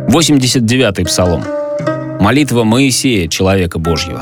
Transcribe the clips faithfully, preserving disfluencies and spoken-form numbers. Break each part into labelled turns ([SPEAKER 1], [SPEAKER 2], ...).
[SPEAKER 1] восемьдесят девятый псалом. Молитва Моисея, человека Божьего.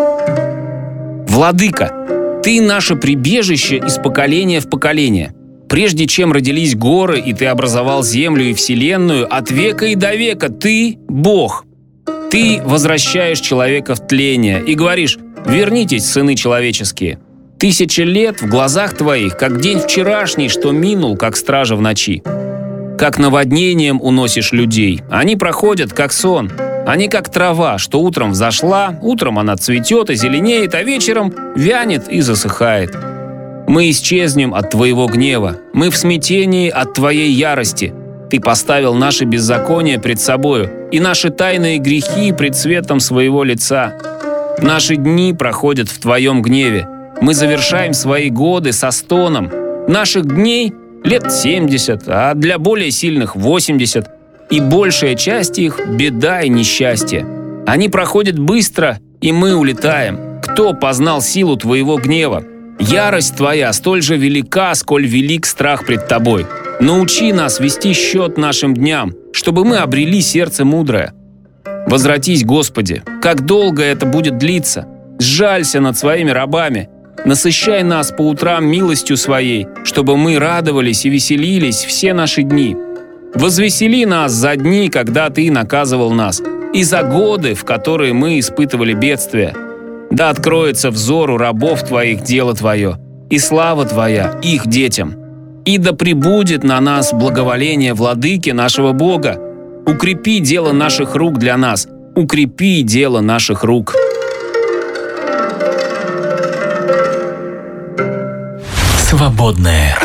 [SPEAKER 1] «Владыка, Ты наше прибежище из поколения в поколение. Прежде чем родились горы, и Ты образовал землю и вселенную, от века и до века Ты – Бог. Ты возвращаешь человека в тление и говоришь: вернитесь, сыны человеческие. Тысяча лет в глазах Твоих, как день вчерашний, что минул, как стража в ночи. Как наводнением уносишь людей, они проходят, как сон. Они как трава, что утром взошла, утром она цветет и зеленеет, а вечером вянет и засыхает. Мы исчезнем от Твоего гнева, мы в смятении от Твоей ярости. Ты поставил наши беззакония пред собою и наши тайные грехи пред светом своего лица. Наши дни проходят в Твоем гневе. Мы завершаем свои годы со стоном. Наших дней лет семьдесят, а для более сильных восемьдесят. И большая часть их – беда и несчастье. Они проходят быстро, и мы улетаем. Кто познал силу Твоего гнева? Ярость Твоя столь же велика, сколь велик страх пред Тобой. Научи нас вести счет нашим дням, чтобы мы обрели сердце мудрое. Возвратись, Господи, как долго это будет длиться? Сжалься над своими рабами. Насыщай нас по утрам милостью Своей, чтобы мы радовались и веселились все наши дни. Возвесели нас за дни, когда Ты наказывал нас, и за годы, в которые мы испытывали бедствия. Да откроется взору рабов Твоих дело Твое, и слава Твоя их детям. И да пребудет на нас благоволение Владыки нашего Бога. Укрепи дело наших рук для нас, укрепи дело наших рук».
[SPEAKER 2] Свободное